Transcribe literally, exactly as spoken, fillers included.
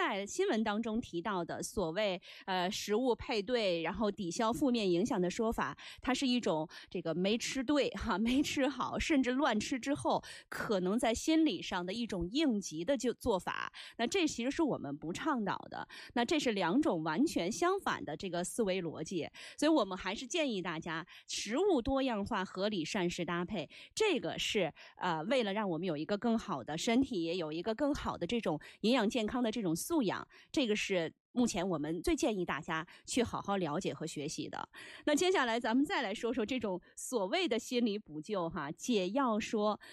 在新闻当中提到的所谓呃食物配对，然后抵消负面影响的说法，它是一种这个没吃对哈，没吃好，甚至乱吃之后，可能在心理上的一种应急的就做法。那这其实是我们不倡导的。那这是两种完全相反的这个思维逻辑，所以我们还是建议大家食物多样化、合理膳食搭配，这个是呃为了让我们有一个更好的身体，有一个更好的这种营养健康的这种素养，这个是目前我们最建议大家去好好了解和学习的。那接下来咱们再来说说这种所谓的心理补救哈，解药说，